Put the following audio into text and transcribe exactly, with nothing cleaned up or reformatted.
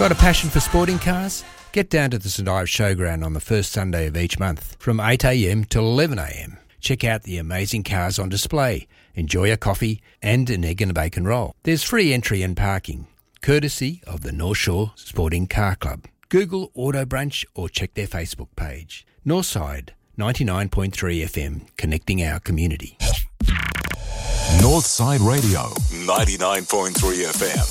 Got a passion for sporting cars? Get down to the St Ives Showground on the first Sunday of each month from eight a m till eleven a m. Check out the amazing cars on display, enjoy a coffee and an egg and a bacon roll. There's free entry and parking, courtesy of the North Shore Sporting Car Club. Google Auto Brunch or check their Facebook page. Northside ninety-nine point three F M, connecting our community. Northside Radio, ninety-nine point three F M.